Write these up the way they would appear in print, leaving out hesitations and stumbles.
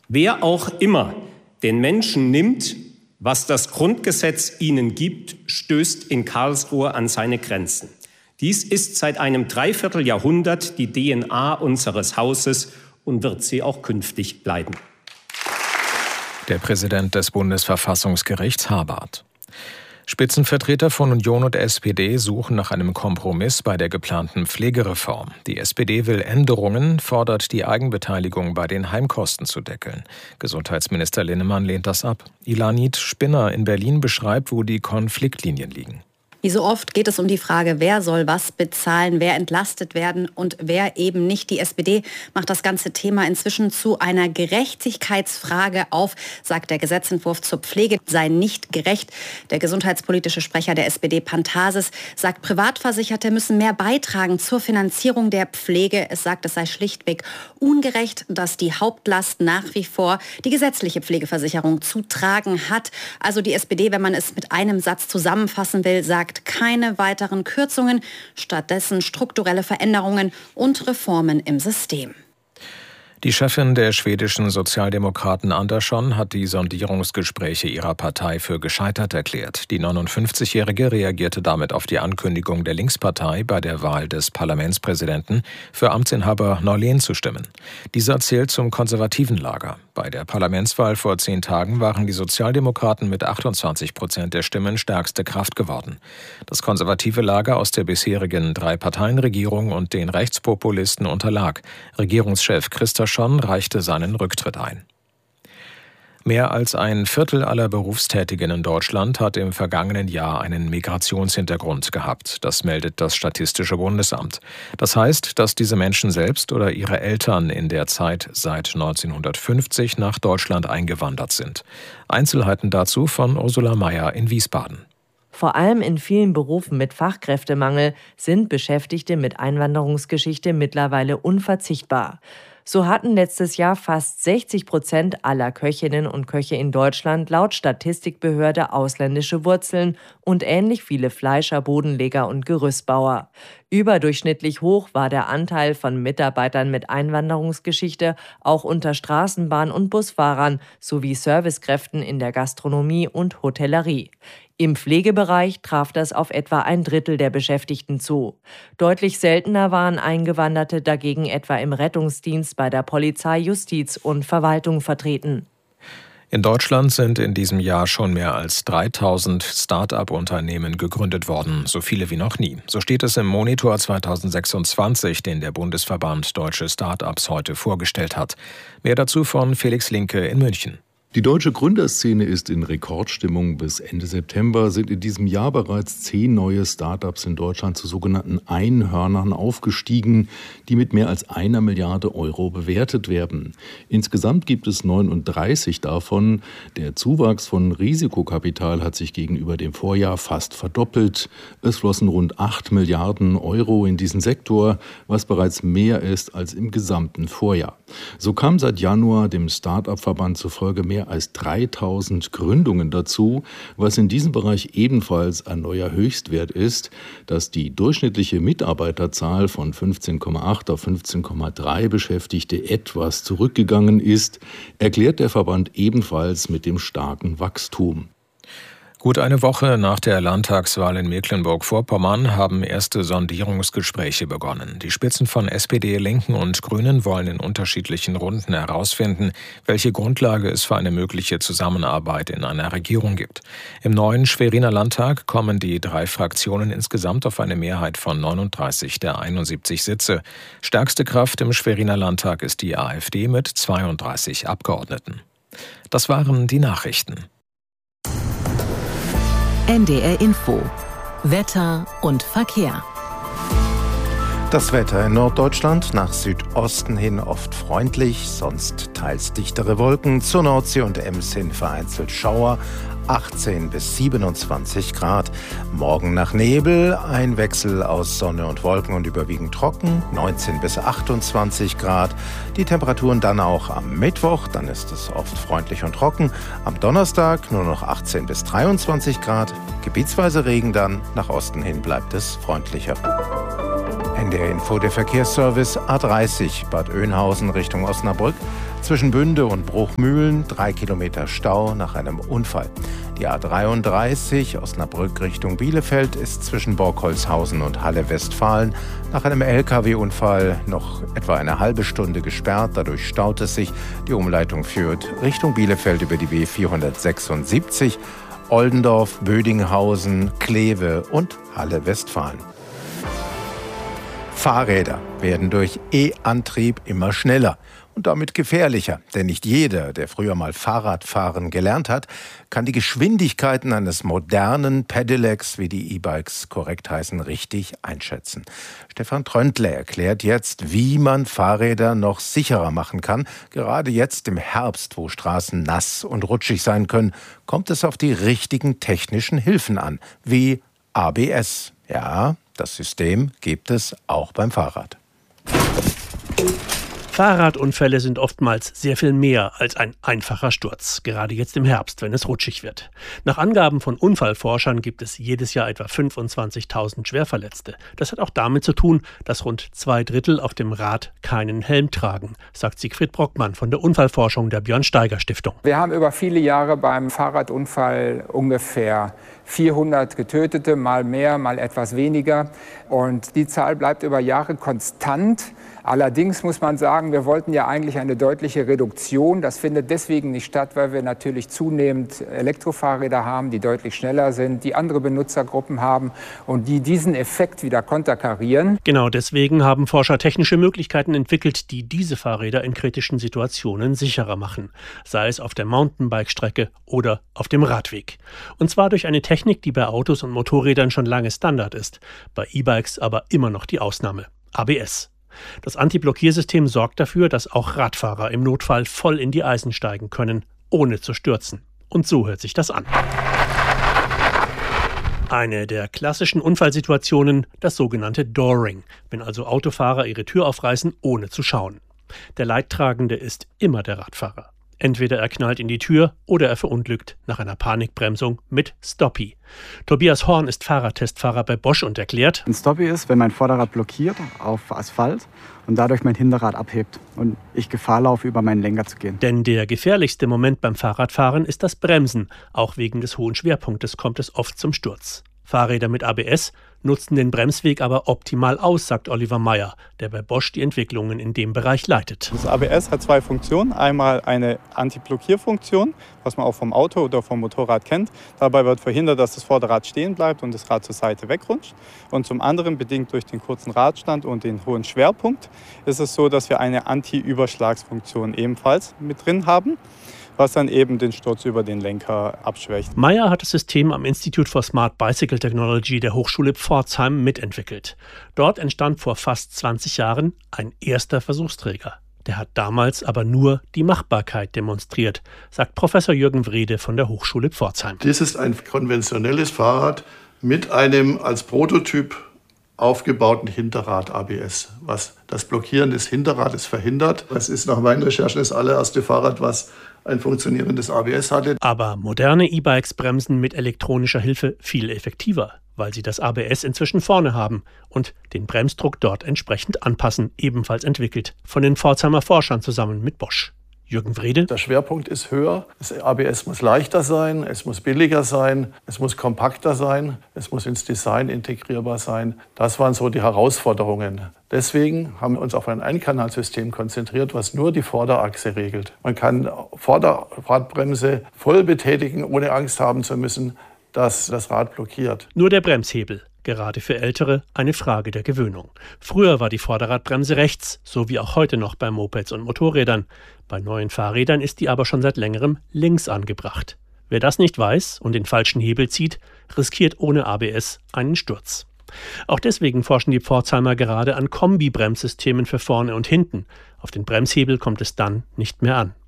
Wer auch immer den Menschen nimmt, was das Grundgesetz ihnen gibt, stößt in Karlsruhe an seine Grenzen. Dies ist seit einem Dreivierteljahrhundert die DNA unseres Hauses und wird sie auch künftig bleiben. Der Präsident des Bundesverfassungsgerichts Habart. Spitzenvertreter von Union und SPD suchen nach einem Kompromiss bei der geplanten Pflegereform. Die SPD will Änderungen, fordert die Eigenbeteiligung bei den Heimkosten zu deckeln. Gesundheitsminister Linnemann lehnt das ab. Ilanit Spinner in Berlin beschreibt, wo die Konfliktlinien liegen. Wie so oft geht es um die Frage, wer soll was bezahlen, wer entlastet werden und wer eben nicht. Die SPD macht das ganze Thema inzwischen zu einer Gerechtigkeitsfrage auf, sagt der Gesetzentwurf zur Pflege sei nicht gerecht. Der gesundheitspolitische Sprecher der SPD, Pantasis, sagt, Privatversicherte müssen mehr beitragen zur Finanzierung der Pflege. Es sagt, es sei schlichtweg ungerecht, dass die Hauptlast nach wie vor die gesetzliche Pflegeversicherung zu tragen hat. Also die SPD, wenn man es mit einem Satz zusammenfassen will, sagt, keine weiteren Kürzungen, stattdessen strukturelle Veränderungen und Reformen im System. Die Chefin der schwedischen Sozialdemokraten Andersson hat die Sondierungsgespräche ihrer Partei für gescheitert erklärt. Die 59-Jährige reagierte damit auf die Ankündigung der Linkspartei, bei der Wahl des Parlamentspräsidenten für Amtsinhaber Norlén zu stimmen. Dieser zählt zum konservativen Lager. Bei der Parlamentswahl vor 10 Tagen waren die Sozialdemokraten mit 28% der Stimmen stärkste Kraft geworden. Das konservative Lager aus der bisherigen 3-Parteien-Regierung und den Rechtspopulisten unterlag. Regierungschef Kristersson reichte seinen Rücktritt ein. Mehr als ein Viertel aller Berufstätigen in Deutschland hat im vergangenen Jahr einen Migrationshintergrund gehabt. Das meldet das Statistische Bundesamt. Das heißt, dass diese Menschen selbst oder ihre Eltern in der Zeit seit 1950 nach Deutschland eingewandert sind. Einzelheiten dazu von Ursula Mayer in Wiesbaden. Vor allem in vielen Berufen mit Fachkräftemangel sind Beschäftigte mit Einwanderungsgeschichte mittlerweile unverzichtbar. So hatten letztes Jahr fast 60% aller Köchinnen und Köche in Deutschland laut Statistikbehörde ausländische Wurzeln und ähnlich viele Fleischer, Bodenleger und Gerüstbauer. Überdurchschnittlich hoch war der Anteil von Mitarbeitern mit Einwanderungsgeschichte auch unter Straßenbahn- und Busfahrern sowie Servicekräften in der Gastronomie und Hotellerie. Im Pflegebereich traf das auf etwa 1/3 der Beschäftigten zu. Deutlich seltener waren Eingewanderte dagegen etwa im Rettungsdienst, bei der Polizei, Justiz und Verwaltung vertreten. In Deutschland sind in diesem Jahr schon mehr als 3000 Start-up-Unternehmen gegründet worden, so viele wie noch nie. So steht es im Monitor 2026, den der Bundesverband Deutsche Start-ups heute vorgestellt hat. Mehr dazu von Felix Linke in München. Die deutsche Gründerszene ist in Rekordstimmung. Bis Ende September sind in diesem Jahr bereits 10 neue Start-ups in Deutschland zu sogenannten Einhörnern aufgestiegen, die mit mehr als 1 Milliarde Euro bewertet werden. Insgesamt gibt es 39 davon. Der Zuwachs von Risikokapital hat sich gegenüber dem Vorjahr fast verdoppelt. Es flossen rund 8 Milliarden Euro in diesen Sektor, was bereits mehr ist als im gesamten Vorjahr. So kam seit Januar dem Start-up-Verband zufolge mehr als 3000 Gründungen dazu, was in diesem Bereich ebenfalls ein neuer Höchstwert ist. Dass die durchschnittliche Mitarbeiterzahl von 15,8 auf 15,3 Beschäftigte etwas zurückgegangen ist, erklärt der Verband ebenfalls mit dem starken Wachstum. Gut eine Woche nach der Landtagswahl in Mecklenburg-Vorpommern haben erste Sondierungsgespräche begonnen. Die Spitzen von SPD, Linken und Grünen wollen in unterschiedlichen Runden herausfinden, welche Grundlage es für eine mögliche Zusammenarbeit in einer Regierung gibt. Im neuen Schweriner Landtag kommen die 3 Fraktionen insgesamt auf eine Mehrheit von 39 der 71 Sitze. Stärkste Kraft im Schweriner Landtag ist die AfD mit 32 Abgeordneten. Das waren die Nachrichten. NDR Info. Wetter und Verkehr. Das Wetter in Norddeutschland nach Südosten hin oft freundlich, sonst teils dichtere Wolken, zur Nordsee und Ems hin vereinzelt Schauer, 18 bis 27 Grad. Morgen nach Nebel, ein Wechsel aus Sonne und Wolken und überwiegend trocken, 19 bis 28 Grad. Die Temperaturen dann auch am Mittwoch, dann ist es oft freundlich und trocken. Am Donnerstag nur noch 18 bis 23 Grad. Gebietsweise Regen dann, nach Osten hin bleibt es freundlicher. NDR Info, der Verkehrsservice A30 Bad Oeynhausen Richtung Osnabrück. Zwischen Bünde und Bruchmühlen 3 Kilometer Stau nach einem Unfall. Die A33 Osnabrück Richtung Bielefeld ist zwischen Borkholzhausen und Halle-Westfalen nach einem LKW-Unfall noch etwa eine halbe Stunde gesperrt. Dadurch staut es sich. Die Umleitung führt Richtung Bielefeld über die B476, Oldendorf, Bödinghausen, Kleve und Halle-Westfalen. Fahrräder werden durch E-Antrieb immer schneller und damit gefährlicher. Denn nicht jeder, der früher mal Fahrradfahren gelernt hat, kann die Geschwindigkeiten eines modernen Pedelecs, wie die E-Bikes korrekt heißen, richtig einschätzen. Stefan Tröndle erklärt jetzt, wie man Fahrräder noch sicherer machen kann. Gerade jetzt im Herbst, wo Straßen nass und rutschig sein können, kommt es auf die richtigen technischen Hilfen an, wie ABS. Ja, das System gibt es auch beim Fahrrad. Fahrradunfälle sind oftmals sehr viel mehr als ein einfacher Sturz, gerade jetzt im Herbst, wenn es rutschig wird. Nach Angaben von Unfallforschern gibt es jedes Jahr etwa 25.000 Schwerverletzte. Das hat auch damit zu tun, dass rund 2/3 auf dem Rad keinen Helm tragen, sagt Siegfried Brockmann von der Unfallforschung der Björn-Steiger-Stiftung. Wir haben über viele Jahre beim Fahrradunfall ungefähr 400 Getötete, mal mehr, mal etwas weniger. Und die Zahl bleibt über Jahre konstant. Allerdings muss man sagen, wir wollten ja eigentlich eine deutliche Reduktion. Das findet deswegen nicht statt, weil wir natürlich zunehmend Elektrofahrräder haben, die deutlich schneller sind, die andere Benutzergruppen haben und die diesen Effekt wieder konterkarieren. Genau deswegen haben Forscher technische Möglichkeiten entwickelt, die diese Fahrräder in kritischen Situationen sicherer machen. Sei es auf der Mountainbike-Strecke oder auf dem Radweg. Und zwar durch eine Technik, die bei Autos und Motorrädern schon lange Standard ist, bei E-Bikes aber immer noch die Ausnahme: ABS. Das Antiblockiersystem sorgt dafür, dass auch Radfahrer im Notfall voll in die Eisen steigen können, ohne zu stürzen. Und so hört sich das an. Eine der klassischen Unfallsituationen, das sogenannte Dooring, wenn also Autofahrer ihre Tür aufreißen, ohne zu schauen. Der Leidtragende ist immer der Radfahrer. Entweder er knallt in die Tür oder er verunglückt nach einer Panikbremsung mit Stoppie. Tobias Horn ist Fahrradtestfahrer bei Bosch und erklärt: Ein Stoppie ist, wenn mein Vorderrad blockiert auf Asphalt und dadurch mein Hinterrad abhebt und ich Gefahr laufe, über meinen Lenker zu gehen. Denn der gefährlichste Moment beim Fahrradfahren ist das Bremsen. Auch wegen des hohen Schwerpunktes kommt es oft zum Sturz. Fahrräder mit ABS nutzen den Bremsweg aber optimal aus, sagt Oliver Meyer, der bei Bosch die Entwicklungen in dem Bereich leitet. Das ABS hat 2 Funktionen. Einmal eine Anti-Blockierfunktion, was man auch vom Auto oder vom Motorrad kennt. Dabei wird verhindert, dass das Vorderrad stehen bleibt und das Rad zur Seite wegrutscht. Und zum anderen, bedingt durch den kurzen Radstand und den hohen Schwerpunkt, ist es so, dass wir eine Anti-Überschlagsfunktion ebenfalls mit drin haben, was dann eben den Sturz über den Lenker abschwächt. Meyer hat das System am Institute for Smart Bicycle Technology der Hochschule Pforzheim mitentwickelt. Dort entstand vor fast 20 Jahren ein erster Versuchsträger. Der hat damals aber nur die Machbarkeit demonstriert, sagt Professor Jürgen Wrede von der Hochschule Pforzheim. Dies ist ein konventionelles Fahrrad mit einem als Prototyp aufgebauten Hinterrad ABS, was das Blockieren des Hinterrades verhindert. Das ist nach meinen Recherchen das allererste Fahrrad, was ein funktionierendes ABS hatte. Aber moderne E-Bikes bremsen mit elektronischer Hilfe viel effektiver, weil sie das ABS inzwischen vorne haben und den Bremsdruck dort entsprechend anpassen, ebenfalls entwickelt von den Pforzheimer Forschern zusammen mit Bosch. Jürgen Wrede. Der Schwerpunkt ist höher. Das ABS muss leichter sein, es muss billiger sein, es muss kompakter sein, es muss ins Design integrierbar sein. Das waren so die Herausforderungen. Deswegen haben wir uns auf ein Einkanalsystem konzentriert, was nur die Vorderachse regelt. Man kann Vorderradbremse voll betätigen, ohne Angst haben zu müssen, dass das Rad blockiert. Nur der Bremshebel. Gerade für Ältere eine Frage der Gewöhnung. Früher war die Vorderradbremse rechts, so wie auch heute noch bei Mopeds und Motorrädern. Bei neuen Fahrrädern ist die aber schon seit längerem links angebracht. Wer das nicht weiß und den falschen Hebel zieht, riskiert ohne ABS einen Sturz. Auch deswegen forschen die Pforzheimer gerade an Kombi-Bremssystemen für vorne und hinten. Auf den Bremshebel kommt es dann nicht mehr an.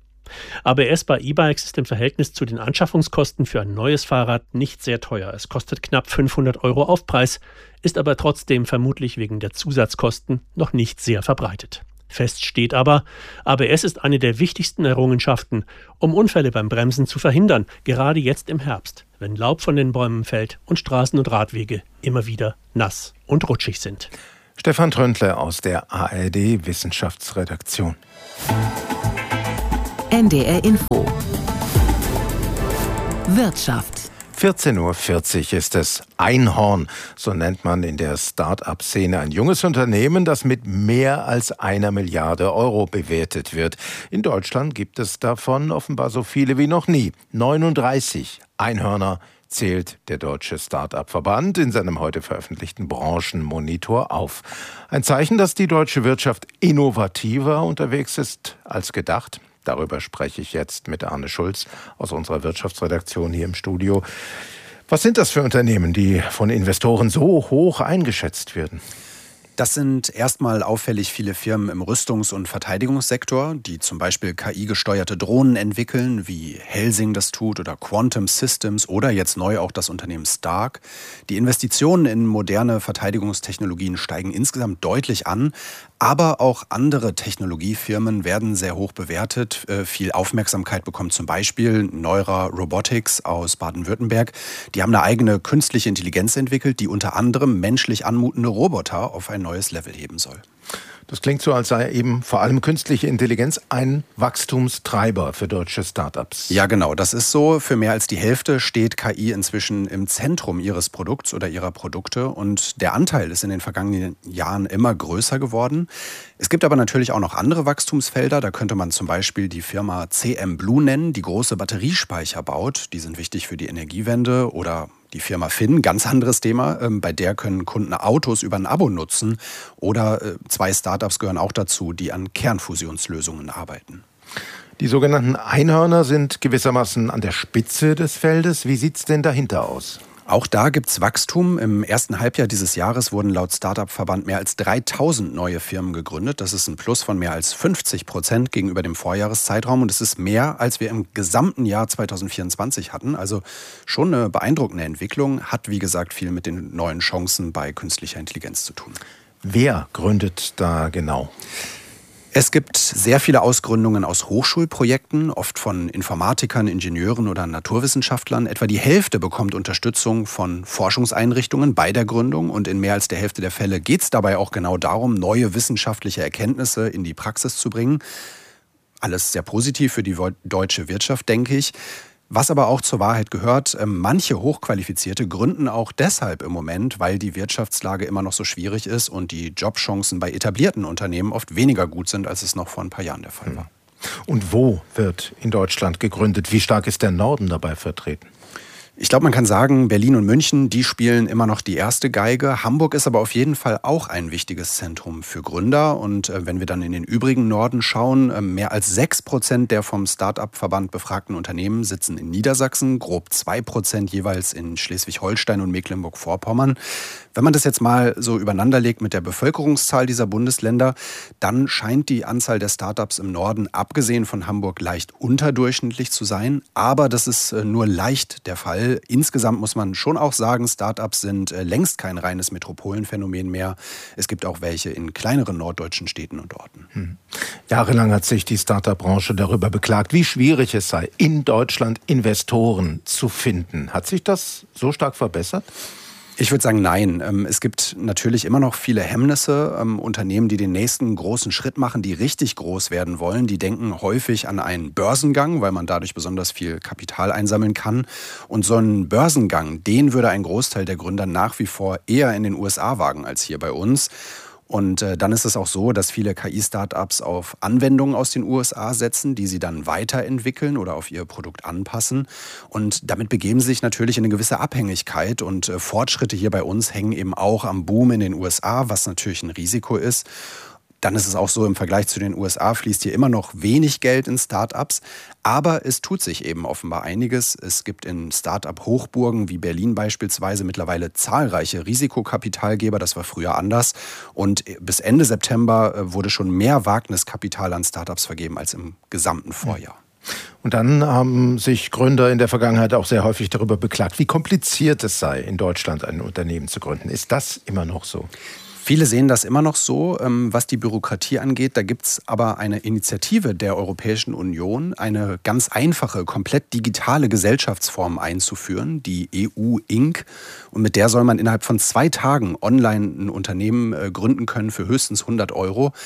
ABS bei E-Bikes ist im Verhältnis zu den Anschaffungskosten für ein neues Fahrrad nicht sehr teuer. Es kostet knapp 500 € Aufpreis, ist aber trotzdem vermutlich wegen der Zusatzkosten noch nicht sehr verbreitet. Fest steht aber, ABS ist eine der wichtigsten Errungenschaften, um Unfälle beim Bremsen zu verhindern, gerade jetzt im Herbst, wenn Laub von den Bäumen fällt und Straßen und Radwege immer wieder nass und rutschig sind. Stefan Tröndle aus der ARD Wissenschaftsredaktion. NDR Info. Wirtschaft. 14:40 Uhr ist es. Einhorn, so nennt man in der Start-up-Szene ein junges Unternehmen, das mit mehr als 1 Milliarde Euro bewertet wird. In Deutschland gibt es davon offenbar so viele wie noch nie. 39 Einhörner zählt der Deutsche Start-up-Verband in seinem heute veröffentlichten Branchenmonitor auf. Ein Zeichen, dass die deutsche Wirtschaft innovativer unterwegs ist als gedacht. Darüber spreche ich jetzt mit Arne Schulz aus unserer Wirtschaftsredaktion hier im Studio. Was sind das für Unternehmen, die von Investoren so hoch eingeschätzt werden? Das sind erstmal auffällig viele Firmen im Rüstungs- und Verteidigungssektor, die zum Beispiel KI-gesteuerte Drohnen entwickeln, wie Helsing das tut oder Quantum Systems oder jetzt neu auch das Unternehmen Stark. Die Investitionen in moderne Verteidigungstechnologien steigen insgesamt deutlich an, aber auch andere Technologiefirmen werden sehr hoch bewertet. Viel Aufmerksamkeit bekommt zum Beispiel Neura Robotics aus Baden-Württemberg. Die haben eine eigene künstliche Intelligenz entwickelt, die unter anderem menschlich anmutende Roboter auf ein neues Level heben soll. Das klingt so, als sei eben vor allem künstliche Intelligenz ein Wachstumstreiber für deutsche Startups. Ja, genau, das ist so. Für mehr als die Hälfte steht KI inzwischen im Zentrum ihres Produkts oder ihrer Produkte. Und der Anteil ist in den vergangenen Jahren immer größer geworden. Es gibt aber natürlich auch noch andere Wachstumsfelder. Da könnte man zum Beispiel die Firma CM Blue nennen, die große Batteriespeicher baut. Die sind wichtig für die Energiewende. Oder die Firma Finn, ganz anderes Thema, bei der können Kunden Autos über ein Abo nutzen. Oder 2 Startups gehören auch dazu, die an Kernfusionslösungen arbeiten. Die sogenannten Einhörner sind gewissermaßen an der Spitze des Feldes. Wie sieht es denn dahinter aus? Auch da gibt es Wachstum. Im ersten Halbjahr dieses Jahres wurden laut Startup-Verband mehr als 3000 neue Firmen gegründet. Das ist ein Plus von mehr als 50% gegenüber dem Vorjahreszeitraum. Und es ist mehr, als wir im gesamten Jahr 2024 hatten. Also schon eine beeindruckende Entwicklung. Hat, wie gesagt, viel mit den neuen Chancen bei künstlicher Intelligenz zu tun. Wer gründet da genau? Es gibt sehr viele Ausgründungen aus Hochschulprojekten, oft von Informatikern, Ingenieuren oder Naturwissenschaftlern. Etwa die Hälfte bekommt Unterstützung von Forschungseinrichtungen bei der Gründung. Und in mehr als der Hälfte der Fälle geht es dabei auch genau darum, neue wissenschaftliche Erkenntnisse in die Praxis zu bringen. Alles sehr positiv für die deutsche Wirtschaft, denke ich. Was aber auch zur Wahrheit gehört, manche Hochqualifizierte gründen auch deshalb im Moment, weil die Wirtschaftslage immer noch so schwierig ist und die Jobchancen bei etablierten Unternehmen oft weniger gut sind, als es noch vor ein paar Jahren der Fall war. Und wo wird in Deutschland gegründet? Wie stark ist der Norden dabei vertreten? Ich glaube, man kann sagen, Berlin und München, die spielen immer noch die erste Geige. Hamburg ist aber auf jeden Fall auch ein wichtiges Zentrum für Gründer. Und wenn wir dann in den übrigen Norden schauen, mehr als 6% der vom Start-up-Verband befragten Unternehmen sitzen in Niedersachsen, grob 2% jeweils in Schleswig-Holstein und Mecklenburg-Vorpommern. Wenn man das jetzt mal so übereinanderlegt mit der Bevölkerungszahl dieser Bundesländer, dann scheint die Anzahl der Startups im Norden, abgesehen von Hamburg, leicht unterdurchschnittlich zu sein. Aber das ist nur leicht der Fall. Insgesamt muss man schon auch sagen, Startups sind längst kein reines Metropolenphänomen mehr. Es gibt auch welche in kleineren norddeutschen Städten und Orten. Jahrelang hat sich die Startup-Branche darüber beklagt, wie schwierig es sei, in Deutschland Investoren zu finden. Hat sich das so stark verbessert? Ich würde sagen, nein. Es gibt natürlich immer noch viele Hemmnisse. Unternehmen, die den nächsten großen Schritt machen, die richtig groß werden wollen, die denken häufig an einen Börsengang, weil man dadurch besonders viel Kapital einsammeln kann. Und so einen Börsengang, den würde ein Großteil der Gründer nach wie vor eher in den USA wagen als hier bei uns. Und dann ist es auch so, dass viele KI-Startups auf Anwendungen aus den USA setzen, die sie dann weiterentwickeln oder auf ihr Produkt anpassen. Und damit begeben sie sich natürlich in eine gewisse Abhängigkeit. Und Fortschritte hier bei uns hängen eben auch am Boom in den USA, was natürlich ein Risiko ist. Dann ist es auch so, im Vergleich zu den USA fließt hier immer noch wenig Geld in Start-ups. Aber es tut sich eben offenbar einiges. Es gibt in Start-up-Hochburgen wie Berlin beispielsweise mittlerweile zahlreiche Risikokapitalgeber. Das war früher anders. Und bis Ende September wurde schon mehr Wagniskapital an Start-ups vergeben als im gesamten Vorjahr. Und dann haben sich Gründer in der Vergangenheit auch sehr häufig darüber beklagt, wie kompliziert es sei, in Deutschland ein Unternehmen zu gründen. Ist das immer noch so? Viele sehen das immer noch so, was die Bürokratie angeht. Da gibt es aber eine Initiative der Europäischen Union, eine ganz einfache, komplett digitale Gesellschaftsform einzuführen, die EU Inc. Und mit der soll man innerhalb von 2 Tagen online ein Unternehmen gründen können für höchstens 100 €.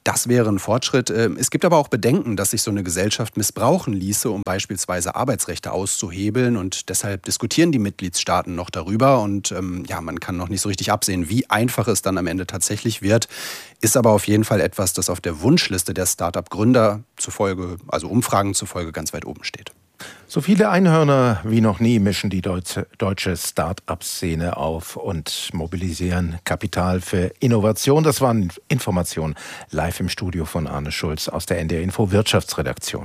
Das wäre ein Fortschritt. Es gibt aber auch Bedenken, dass sich so eine Gesellschaft missbrauchen ließe, um beispielsweise Arbeitsrechte auszuhebeln. Und deshalb diskutieren die Mitgliedstaaten noch darüber. Und man kann noch nicht so richtig absehen, wie einfach es dann am Ende tatsächlich wird. Ist aber auf jeden Fall etwas, das auf der Wunschliste der Start-up-Gründer zufolge, also Umfragen zufolge, ganz weit oben steht. So viele Einhörner wie noch nie mischen die deutsche Start-up-Szene auf und mobilisieren Kapital für Innovation. Das waren Informationen live im Studio von Arne Schulz aus der NDR Info Wirtschaftsredaktion.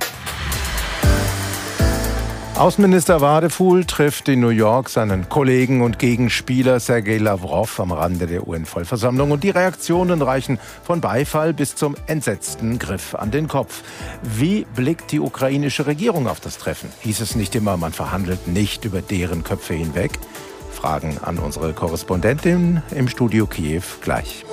Außenminister Wadefuhl trifft in New York seinen Kollegen und Gegenspieler Sergei Lavrov am Rande der UN-Vollversammlung. Und die Reaktionen reichen von Beifall bis zum entsetzten Griff an den Kopf. Wie blickt die ukrainische Regierung auf das Treffen? Hieß es nicht immer, man verhandelt nicht über deren Köpfe hinweg? Fragen an unsere Korrespondentin im Studio Kiew gleich.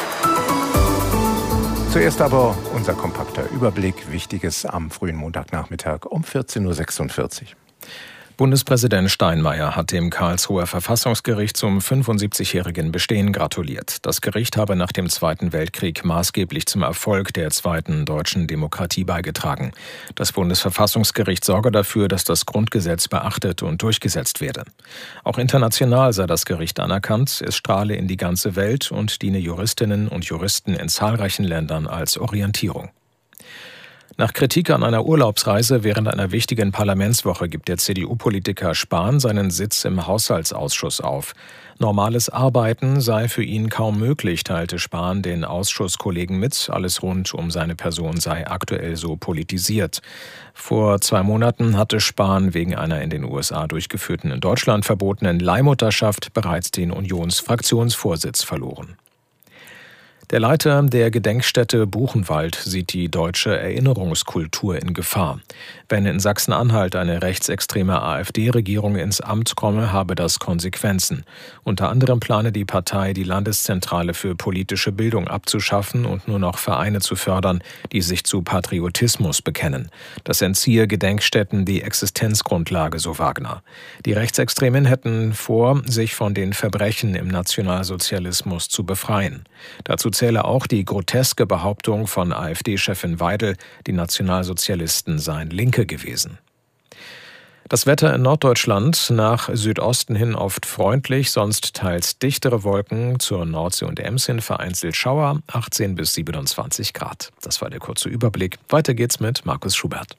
Zuerst aber unser kompakter Überblick. Wichtiges am frühen Montagnachmittag um 14.46 Uhr. Bundespräsident Steinmeier hat dem Karlsruher Verfassungsgericht zum 75-jährigen Bestehen gratuliert. Das Gericht habe nach dem Zweiten Weltkrieg maßgeblich zum Erfolg der zweiten deutschen Demokratie beigetragen. Das Bundesverfassungsgericht sorge dafür, dass das Grundgesetz beachtet und durchgesetzt werde. Auch international sei das Gericht anerkannt. Es strahle in die ganze Welt und diene Juristinnen und Juristen in zahlreichen Ländern als Orientierung. Nach Kritik an einer Urlaubsreise während einer wichtigen Parlamentswoche gibt der CDU-Politiker Spahn seinen Sitz im Haushaltsausschuss auf. Normales Arbeiten sei für ihn kaum möglich, teilte Spahn den Ausschusskollegen mit. Alles rund um seine Person sei aktuell so politisiert. Vor 2 Monaten hatte Spahn wegen einer in den USA durchgeführten, in Deutschland verbotenen Leihmutterschaft bereits den Unionsfraktionsvorsitz verloren. Der Leiter der Gedenkstätte Buchenwald sieht die deutsche Erinnerungskultur in Gefahr. Wenn in Sachsen-Anhalt eine rechtsextreme AfD-Regierung ins Amt komme, habe das Konsequenzen. Unter anderem plane die Partei, die Landeszentrale für politische Bildung abzuschaffen und nur noch Vereine zu fördern, die sich zu Patriotismus bekennen. Das entziehe Gedenkstätten die Existenzgrundlage, so Wagner. Die Rechtsextremen hätten vor, sich von den Verbrechen im Nationalsozialismus zu befreien. Dazu zähle auch die groteske Behauptung von AfD-Chefin Weidel, die Nationalsozialisten seien Linke gewesen. Das Wetter in Norddeutschland nach Südosten hin oft freundlich, sonst teils dichtere Wolken, zur Nordsee und Ems hin vereinzelt Schauer, 18 bis 27 Grad. Das war der kurze Überblick. Weiter geht's mit Markus Schubert.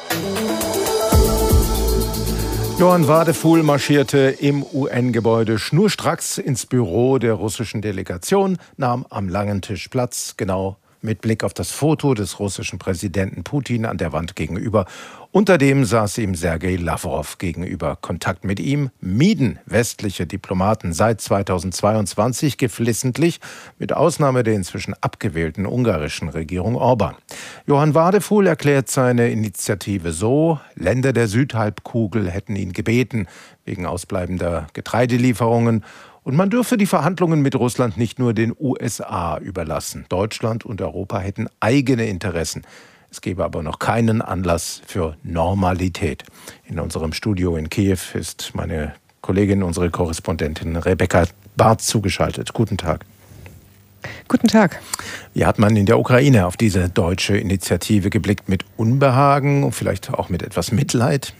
Johann Wadefuhl marschierte im UN-Gebäude schnurstracks ins Büro der russischen Delegation, nahm am langen Tisch Platz, genau mit Blick auf das Foto des russischen Präsidenten Putin an der Wand gegenüber. Unter dem saß ihm Sergei Lavrov gegenüber. Kontakt mit ihm mieden westliche Diplomaten seit 2022 geflissentlich, mit Ausnahme der inzwischen abgewählten ungarischen Regierung Orban. Johann Wadefuhl erklärt seine Initiative so: Länder der Südhalbkugel hätten ihn gebeten, wegen ausbleibender Getreidelieferungen. Und man dürfe die Verhandlungen mit Russland nicht nur den USA überlassen. Deutschland und Europa hätten eigene Interessen. Es gebe aber noch keinen Anlass für Normalität. In unserem Studio in Kiew ist meine Kollegin, unsere Korrespondentin Rebecca Barth zugeschaltet. Guten Tag. Guten Tag. Wie hat man in der Ukraine auf diese deutsche Initiative geblickt? Mit Unbehagen und vielleicht auch mit etwas Mitleid?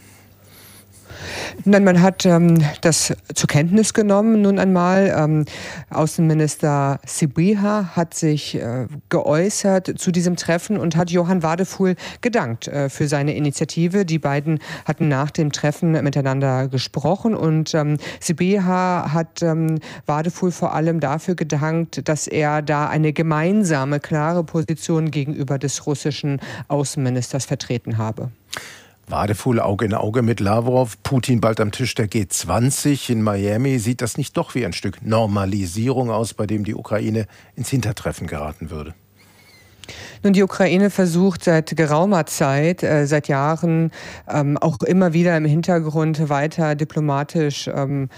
Nein, man hat das zur Kenntnis genommen nun einmal. Außenminister Sybiha hat sich geäußert zu diesem Treffen und hat Johann Wadefuhl gedankt für seine Initiative. Die beiden hatten nach dem Treffen miteinander gesprochen und Sybiha hat Wadefuhl vor allem dafür gedankt, dass er da eine gemeinsame, klare Position gegenüber des russischen Außenministers vertreten habe. Wadefuhl Auge in Auge mit Lavrov, Putin bald am Tisch der G20 in Miami. Sieht das nicht doch wie ein Stück Normalisierung aus, bei dem die Ukraine ins Hintertreffen geraten würde? Nun, die Ukraine versucht seit geraumer Zeit, seit Jahren, auch immer wieder im Hintergrund weiter diplomatische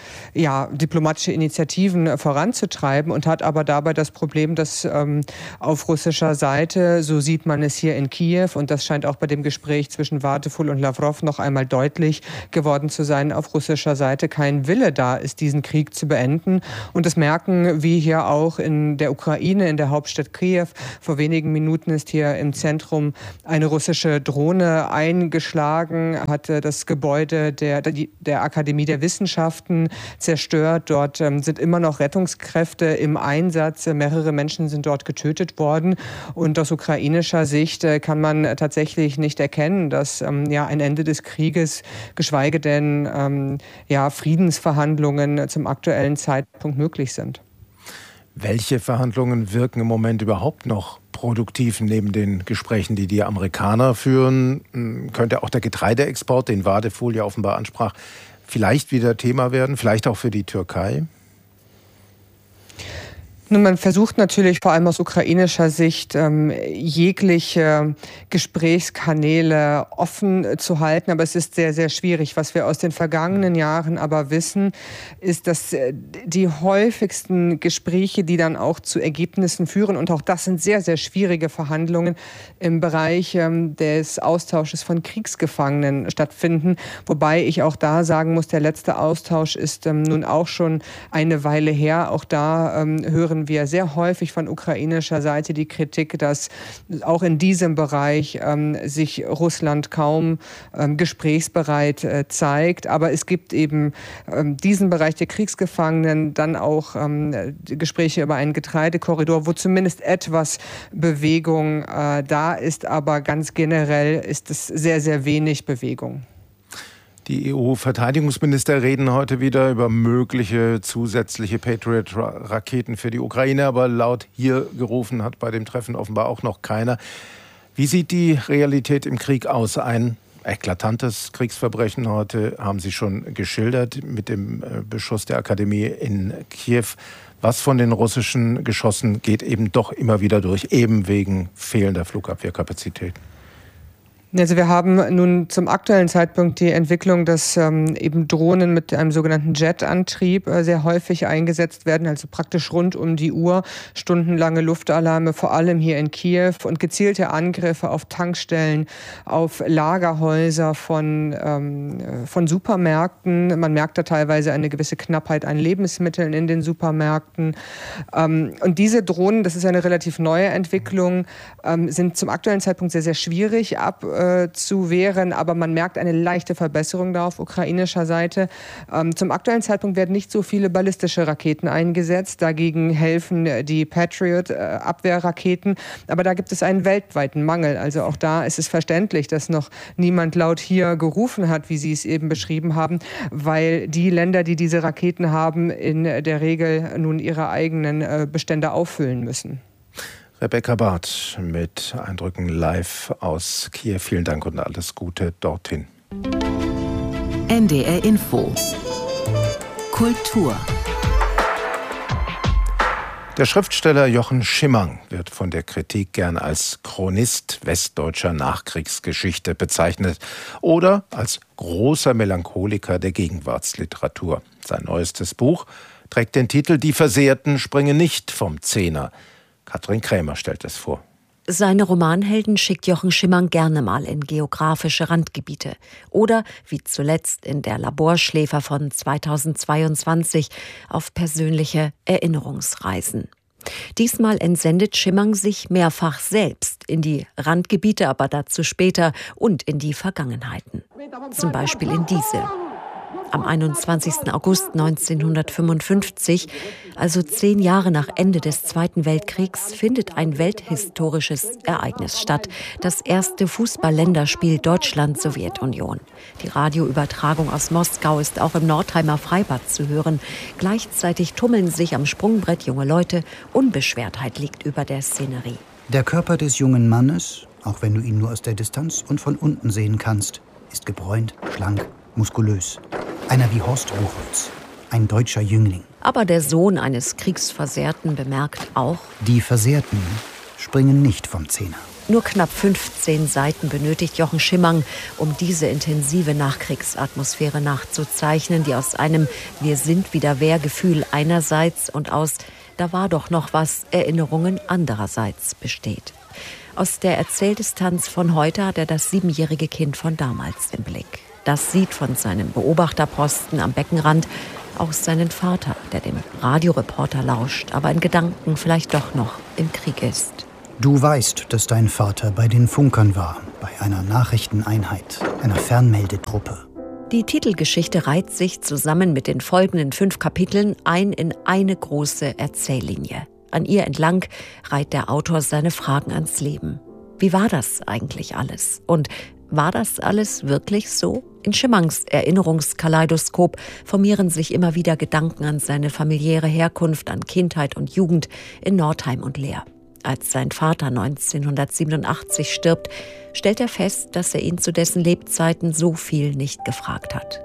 Initiativen voranzutreiben und hat aber dabei das Problem, dass auf russischer Seite, so sieht man es hier in Kiew, und das scheint auch bei dem Gespräch zwischen Wadefuhl und Lavrov noch einmal deutlich geworden zu sein, auf russischer Seite kein Wille da ist, diesen Krieg zu beenden. Und das merken wir hier auch in der Ukraine, in der Hauptstadt Kiew. Vor wenigen Minuten ist hier im Zentrum eine russische Drohne eingeschlagen, hatte das Gebäude der Akademie der Wissenschaften zerstört. Dort sind immer noch Rettungskräfte im Einsatz. Mehrere Menschen sind dort getötet worden. Und aus ukrainischer Sicht kann man tatsächlich nicht erkennen, dass ein Ende des Krieges, geschweige denn Friedensverhandlungen zum aktuellen Zeitpunkt möglich sind. Welche Verhandlungen wirken im Moment überhaupt noch produktiv neben den Gesprächen, die die Amerikaner führen? Könnte auch der Getreideexport, den Wadefuhl ja offenbar ansprach, vielleicht wieder Thema werden, vielleicht auch für die Türkei? Nun, man versucht natürlich vor allem aus ukrainischer Sicht jegliche Gesprächskanäle offen zu halten, aber es ist sehr, sehr schwierig. Was wir aus den vergangenen Jahren aber wissen, ist, dass die häufigsten Gespräche, die dann auch zu Ergebnissen führen, und auch das sind sehr, sehr schwierige Verhandlungen, im Bereich des Austausches von Kriegsgefangenen stattfinden. Wobei ich auch da sagen muss, der letzte Austausch ist nun auch schon eine Weile her. Auch da hören wir sehr häufig von ukrainischer Seite die Kritik, dass auch in diesem Bereich sich Russland kaum gesprächsbereit zeigt. Aber es gibt eben diesen Bereich der Kriegsgefangenen, dann auch Gespräche über einen Getreidekorridor, wo zumindest etwas Bewegung da ist. Aber ganz generell ist es sehr, sehr wenig Bewegung. Die EU-Verteidigungsminister reden heute wieder über mögliche zusätzliche Patriot-Raketen für die Ukraine, aber laut hier gerufen hat bei dem Treffen offenbar auch noch keiner. Wie sieht die Realität im Krieg aus? Ein eklatantes Kriegsverbrechen heute haben Sie schon geschildert mit dem Beschuss der Akademie in Kiew. Was von den russischen Geschossen geht eben doch immer wieder durch, eben wegen fehlender Flugabwehrkapazität? Also wir haben nun zum aktuellen Zeitpunkt die Entwicklung, dass eben Drohnen mit einem sogenannten Jetantrieb sehr häufig eingesetzt werden, also praktisch rund um die Uhr, stundenlange Luftalarme, vor allem hier in Kiew, und gezielte Angriffe auf Tankstellen, auf Lagerhäuser von Supermärkten. Man merkt da teilweise eine gewisse Knappheit an Lebensmitteln in den Supermärkten. Und diese Drohnen, das ist eine relativ neue Entwicklung, sind zum aktuellen Zeitpunkt sehr, sehr schwierig zu wehren, aber man merkt eine leichte Verbesserung da auf ukrainischer Seite. Zum aktuellen Zeitpunkt werden nicht so viele ballistische Raketen eingesetzt. Dagegen helfen die Patriot-Abwehrraketen. Aber da gibt es einen weltweiten Mangel. Also auch da ist es verständlich, dass noch niemand laut hier gerufen hat, wie Sie es eben beschrieben haben, weil die Länder, die diese Raketen haben, in der Regel nun ihre eigenen Bestände auffüllen müssen. Rebecca Barth mit Eindrücken live aus Kiew. Vielen Dank und alles Gute dorthin. NDR Info. Kultur. Der Schriftsteller Jochen Schimmang wird von der Kritik gern als Chronist westdeutscher Nachkriegsgeschichte bezeichnet oder als großer Melancholiker der Gegenwartsliteratur. Sein neuestes Buch trägt den Titel »Die Versehrten springen nicht vom Zehner«. Katrin Krämer stellt es vor. Seine Romanhelden schickt Jochen Schimmang gerne mal in geografische Randgebiete. Oder, wie zuletzt in Der Laborschläfer von 2022, auf persönliche Erinnerungsreisen. Diesmal entsendet Schimmang sich mehrfach selbst in die Randgebiete, aber dazu später, und in die Vergangenheiten. Zum Beispiel in diese. Am 21. August 1955, also 10 Jahre nach Ende des Zweiten Weltkriegs, findet ein welthistorisches Ereignis statt. Das erste Fußball-Länderspiel Deutschland-Sowjetunion. Die Radioübertragung aus Moskau ist auch im Nordheimer Freibad zu hören. Gleichzeitig tummeln sich am Sprungbrett junge Leute. Unbeschwertheit liegt über der Szenerie. Der Körper des jungen Mannes, auch wenn du ihn nur aus der Distanz und von unten sehen kannst, ist gebräunt, schlank, muskulös. Einer wie Horst Buchholz, ein deutscher Jüngling. Aber der Sohn eines Kriegsversehrten bemerkt auch: Die Versehrten springen nicht vom Zehner. Nur knapp 15 Seiten benötigt Jochen Schimmang, um diese intensive Nachkriegsatmosphäre nachzuzeichnen, die aus einem Wir-sind-wieder-wer-Gefühl einerseits und aus Da war doch noch was Erinnerungen andererseits besteht. Aus der Erzähldistanz von heute hat er das 7-jährige Kind von damals im Blick. Das sieht von seinem Beobachterposten am Beckenrand auch seinen Vater, der dem Radioreporter lauscht, aber in Gedanken vielleicht doch noch im Krieg ist. Du weißt, dass dein Vater bei den Funkern war, bei einer Nachrichteneinheit, einer Fernmeldetruppe. Die Titelgeschichte reiht sich zusammen mit den folgenden 5 Kapiteln ein in eine große Erzähllinie. An ihr entlang reiht der Autor seine Fragen ans Leben. Wie war das eigentlich alles? Und war das alles wirklich so? In Schimangs Erinnerungskaleidoskop formieren sich immer wieder Gedanken an seine familiäre Herkunft, an Kindheit und Jugend in Nordheim und Leer. Als sein Vater 1987 stirbt, stellt er fest, dass er ihn zu dessen Lebzeiten so viel nicht gefragt hat.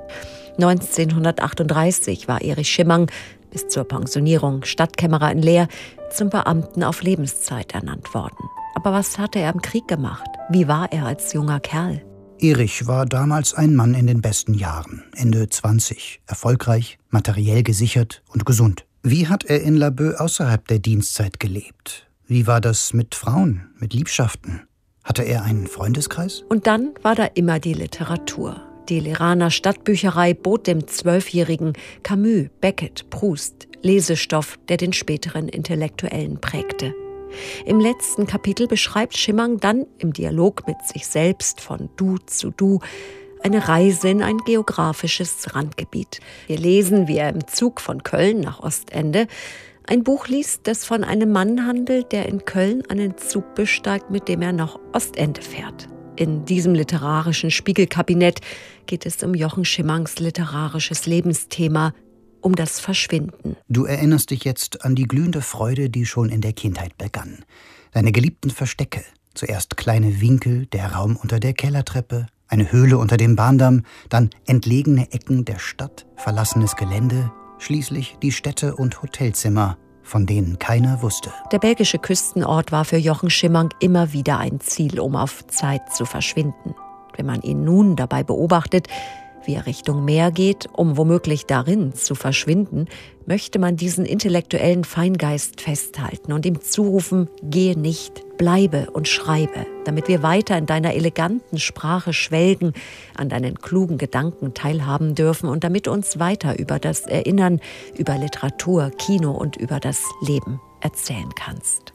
1938 war Erich Schimmang bis zur Pensionierung Stadtkämmerer in Leer zum Beamten auf Lebenszeit ernannt worden. Aber was hatte er im Krieg gemacht? Wie war er als junger Kerl? Erich war damals ein Mann in den besten Jahren, Ende 20, erfolgreich, materiell gesichert und gesund. Wie hat er in Laboe außerhalb der Dienstzeit gelebt? Wie war das mit Frauen, mit Liebschaften? Hatte er einen Freundeskreis? Und dann war da immer die Literatur. Die Leraner Stadtbücherei bot dem 12-jährigen Camus, Beckett, Proust Lesestoff, der den späteren Intellektuellen prägte. Im letzten Kapitel beschreibt Schimmang dann im Dialog mit sich selbst von Du zu Du eine Reise in ein geografisches Randgebiet. Wir lesen, wie er im Zug von Köln nach Ostende ein Buch liest, das von einem Mann handelt, der in Köln einen Zug besteigt, mit dem er nach Ostende fährt. In diesem literarischen Spiegelkabinett geht es um Jochen Schimmangs literarisches Lebensthema, um das Verschwinden. Du erinnerst dich jetzt an die glühende Freude, die schon in der Kindheit begann. Deine geliebten Verstecke. Zuerst kleine Winkel, der Raum unter der Kellertreppe, eine Höhle unter dem Bahndamm, dann entlegene Ecken der Stadt, verlassenes Gelände, schließlich die Städte und Hotelzimmer, von denen keiner wusste. Der belgische Küstenort war für Jochen Schimmang immer wieder ein Ziel, um auf Zeit zu verschwinden. Wenn man ihn nun dabei beobachtet, wie er Richtung Meer geht, um womöglich darin zu verschwinden, möchte man diesen intellektuellen Feingeist festhalten und ihm zurufen, gehe nicht, bleibe und schreibe, damit wir weiter in deiner eleganten Sprache schwelgen, an deinen klugen Gedanken teilhaben dürfen und damit uns weiter über das Erinnern, über Literatur, Kino und über das Leben erzählen kannst.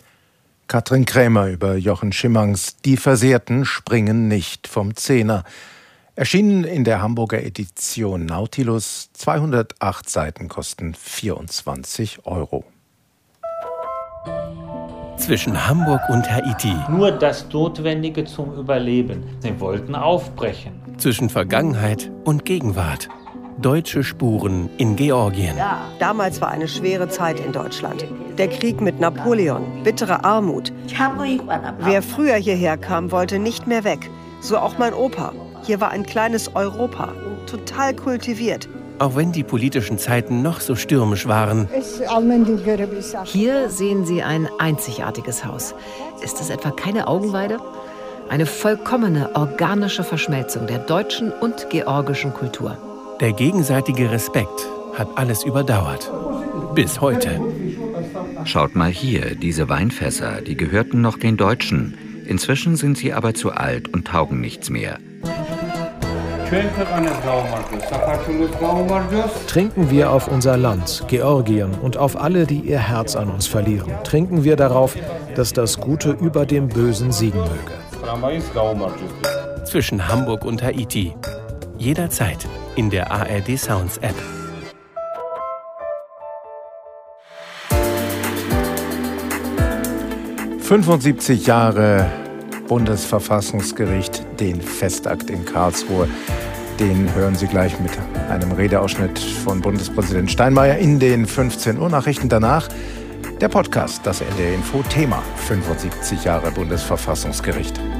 Katrin Krämer über Jochen Schimmangs Die Versehrten springen nicht vom Zehner. Erschienen in der Hamburger Edition Nautilus, 208 Seiten kosten 24 €. Zwischen Hamburg und Haiti. Nur das Notwendige zum Überleben. Sie wollten aufbrechen. Zwischen Vergangenheit und Gegenwart. Deutsche Spuren in Georgien. Ja, damals war eine schwere Zeit in Deutschland. Der Krieg mit Napoleon, bittere Armut. Wer früher hierher kam, wollte nicht mehr weg. So auch mein Opa. Hier war ein kleines Europa, total kultiviert. Auch wenn die politischen Zeiten noch so stürmisch waren. Hier sehen Sie ein einzigartiges Haus. Ist es etwa keine Augenweide? Eine vollkommene organische Verschmelzung der deutschen und georgischen Kultur. Der gegenseitige Respekt hat alles überdauert. Bis heute. Schaut mal hier, diese Weinfässer, die gehörten noch den Deutschen. Inzwischen sind sie aber zu alt und taugen nichts mehr. Trinken wir auf unser Land, Georgien, und auf alle, die ihr Herz an uns verlieren. Trinken wir darauf, dass das Gute über dem Bösen siegen möge. Zwischen Hamburg und Haiti. Jederzeit in der ARD Sounds App. »75 Jahre Bundesverfassungsgericht, den Festakt in Karlsruhe.« Den hören Sie gleich mit einem Redeausschnitt von Bundespräsident Steinmeier in den 15 Uhr Nachrichten. Danach der Podcast, das NDR Info Thema 75 Jahre Bundesverfassungsgericht.